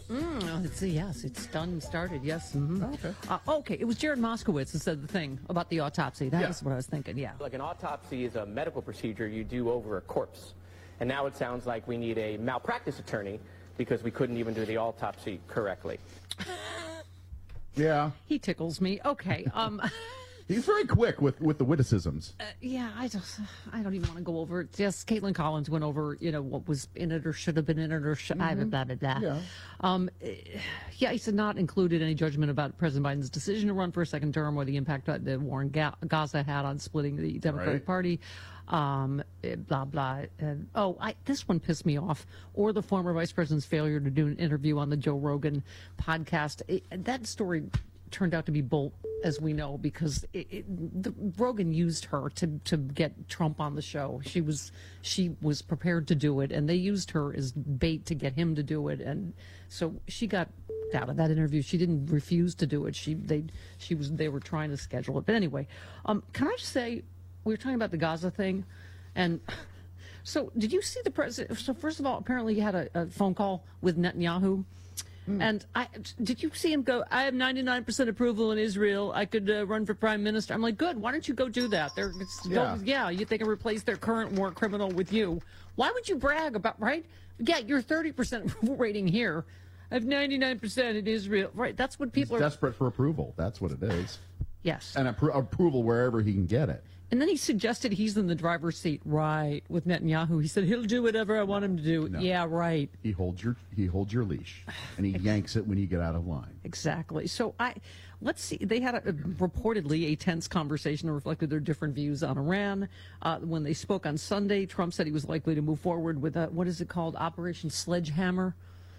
Yes, it's done and started. Yes. Mm-hmm. Oh, okay. Okay, it was Jared Moskowitz that said the thing about the autopsy. That's what I was thinking, yeah. Like an autopsy is a medical procedure you do over a corpse. And now it sounds like we need a malpractice attorney because we couldn't even do the autopsy correctly. Yeah. He tickles me. Okay. He's very quick with the witticisms. Yeah, I don't even want to go over it. Yes, Caitlin Collins went over, what was in it or should have been in it or blah, blah, blah, blah. Yeah. He said not included any judgment about President Biden's decision to run for a second term or the impact that the war in Gaza had on splitting the Democratic Party. Blah, blah. This one pissed me off. Or the former vice president's failure to do an interview on the Joe Rogan podcast. That story turned out to be bull, as we know, because Rogan used her to get Trump on the show. She was prepared to do it, and they used her as bait to get him to do it, and so she got out of that interview. She didn't refuse to do it. They were trying to schedule it, but anyway, can I just say we were talking about the Gaza thing, and so did you see the president? So first of all, apparently he had a phone call with Netanyahu. And did you see him go, I have 99% approval in Israel. I could run for prime minister. I'm like, good. Why don't you go do that? They can replace their current war criminal with you. Why would you brag about, right? Yeah, you're 30% approval rating here. I have 99% in Israel. Right, that's what people are. Desperate for approval. That's what it is. Yes. And approval wherever he can get it. And then he suggested he's in the driver's seat, right, with Netanyahu. He said he'll do whatever I want him to do. No. Yeah, right. He holds your leash, and he yanks it when you get out of line. Exactly. So let's see. They had reportedly a tense conversation that reflected their different views on Iran. When they spoke on Sunday, Trump said he was likely to move forward with what is it called, Operation Sledgehammer.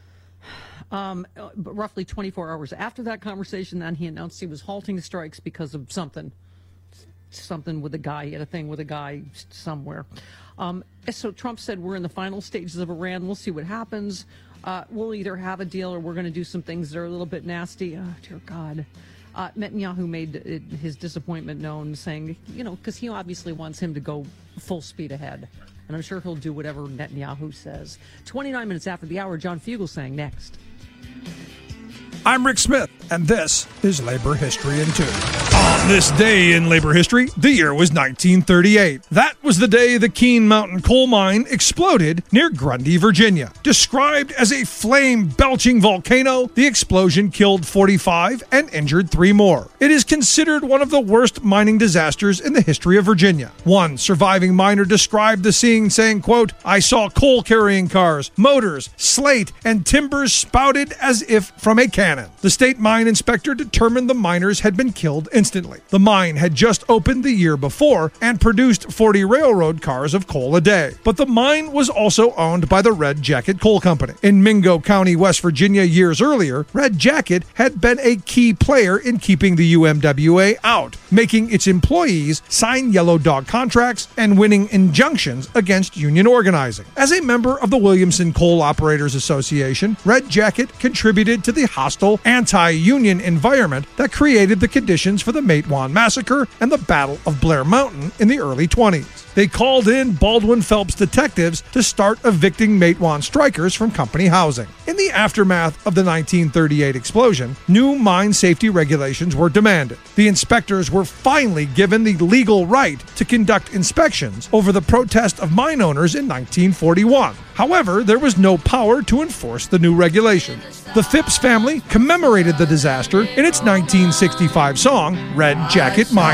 But roughly 24 hours after that conversation, then he announced he was halting the strikes because of something with a guy. He had a thing with a guy somewhere. So Trump said, we're in the final stages of Iran. We'll see what happens. We'll either have a deal or we're going to do some things that are a little bit nasty. Oh, dear God. Netanyahu made his disappointment known, saying, because he obviously wants him to go full speed ahead. And I'm sure he'll do whatever Netanyahu says. 29 minutes after the hour, John Fugelsang next. I'm Rick Smith, and this is Labor History in 2. On this day in labor history, the year was 1938. That was the day the Keene Mountain coal mine exploded near Grundy, Virginia. Described as a flame-belching volcano, the explosion killed 45 and injured 3 more. It is considered one of the worst mining disasters in the history of Virginia. One surviving miner described the scene saying, quote, I saw coal-carrying cars, motors, slate, and timbers spouted as if from a cannon. The state mine inspector determined the miners had been killed instantly. The mine had just opened the year before and produced 40 railroad cars of coal a day. But the mine was also owned by the Red Jacket Coal Company. In Mingo County, West Virginia, years earlier, Red Jacket had been a key player in keeping the UMWA out, making its employees sign yellow dog contracts and winning injunctions against union organizing. As a member of the Williamson Coal Operators Association, Red Jacket contributed to the hostile anti-union environment that created the conditions for the Matewan Massacre and the Battle of Blair Mountain in the early 20s. They called in Baldwin Phelps detectives to start evicting Matewan strikers from company housing. In the aftermath of the 1938 explosion, new mine safety regulations were demanded. The inspectors were finally given the legal right to conduct inspections over the protest of mine owners in 1941. However, there was no power to enforce the new regulations. The Phipps family commemorated the disaster in its 1965 song, Red Jacket Mine.